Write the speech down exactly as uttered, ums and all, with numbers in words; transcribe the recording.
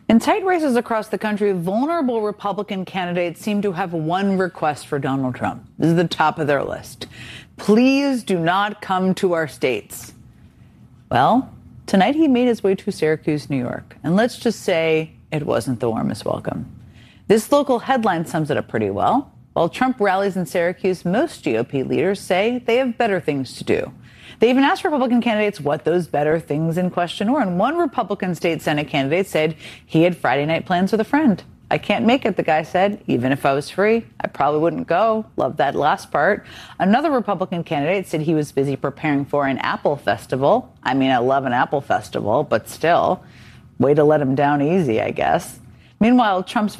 In tight races across the country, vulnerable Republican candidates seem to have one request for Donald Trump. This is the top of their list. Please do not come to our states. Well, tonight he made his way to Syracuse, New York. And let's just say it wasn't the warmest welcome. This local headline sums it up pretty well. While Trump rallies in Syracuse, most G O P leaders say they have better things to do. They even asked Republican candidates what those better things in question were. And one Republican state Senate candidate said he had Friday night plans with a friend. I can't make it, the guy said. Even if I was free, I probably wouldn't go. Love that last part. Another Republican candidate said he was busy preparing for an Apple festival. I mean, I love an Apple festival, but still, way to let him down easy, I guess. Meanwhile, Trump's